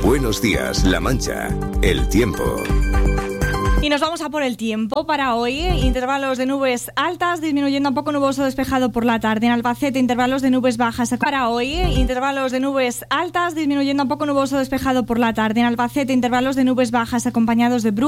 Buenos días, La Mancha. El tiempo. Y nos vamos a por el tiempo para hoy. Intervalos de nubes altas, disminuyendo un poco nuboso despejado por la tarde. En Albacete, intervalos de nubes bajas. Para hoy, intervalos de nubes altas, disminuyendo un poco nuboso despejado por la tarde. En Albacete, intervalos de nubes bajas acompañados de bruma.